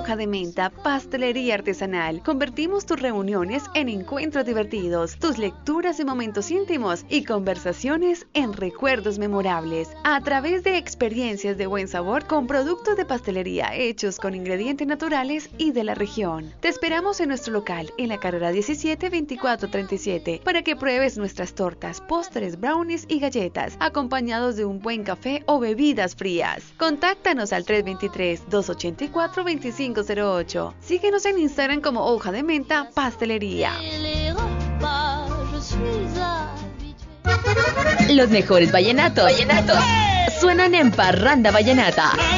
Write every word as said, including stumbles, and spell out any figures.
Hoja de Menta, pastelería artesanal. Convertimos tus reuniones en encuentros divertidos, tus lecturas en momentos íntimos y conversaciones en recuerdos memorables. A través de experiencias de buen sabor con productos de pastelería hechos con ingredientes naturales y de la región. Te esperamos en nuestro local en la carrera diecisiete veinticuatro treinta y siete para que pruebes nuestras tortas, postres, brownies y galletas, acompañados de un buen café o bebidas frías. Contáctanos al tres dos tres, dos ocho cuatro, dos cinco cero ocho. Síguenos en Instagram como Hoja de Menta Pastelería. Los mejores vallenatos, vallenatos suenan en Parranda Vallenata.